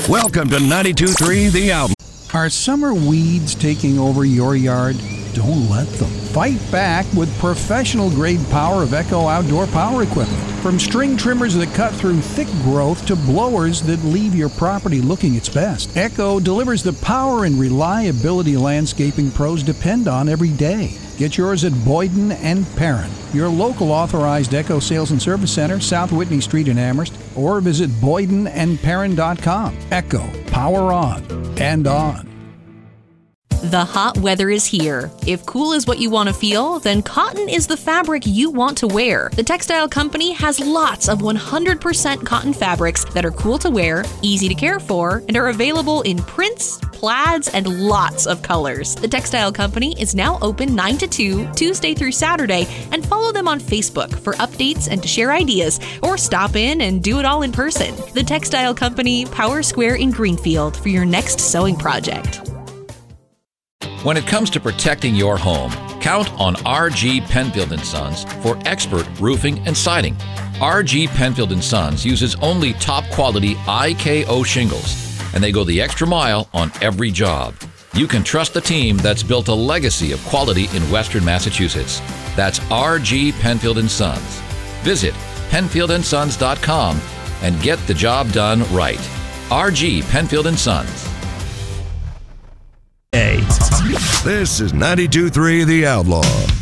Welcome to 92.3 The Outlaw. Are summer weeds taking over your yard? Don't let them. Fight back with professional-grade power of Echo outdoor power equipment. From string trimmers that cut through thick growth to blowers that leave your property looking its best, Echo delivers the power and reliability landscaping pros depend on every day. Get yours at Boyden and Perrin, your local authorized Echo Sales and Service Center, South Whitney Street in Amherst, or visit BoydenandPerrin.com. Echo, power on and on. The hot weather is here. If cool is what you want to feel, then cotton is the fabric you want to wear. The Textile Company has lots of 100% cotton fabrics that are cool to wear, easy to care for, and are available in prints, plaids, and lots of colors. The Textile Company is now open 9 to 2, Tuesday through Saturday, and follow them on Facebook for updates and to share ideas, or stop in and do it all in person. The Textile Company, Power Square in Greenfield, for your next sewing project. When it comes to protecting your home, count on R.G. Penfield & Sons for expert roofing and siding. R.G. Penfield & Sons uses only top-quality IKO shingles, and they go the extra mile on every job. You can trust the team that's built a legacy of quality in Western Massachusetts. That's R.G. Penfield & Sons. Visit PenfieldandSons.com and get the job done right. R.G. Penfield & Sons. This is 92.3 The Outlaw.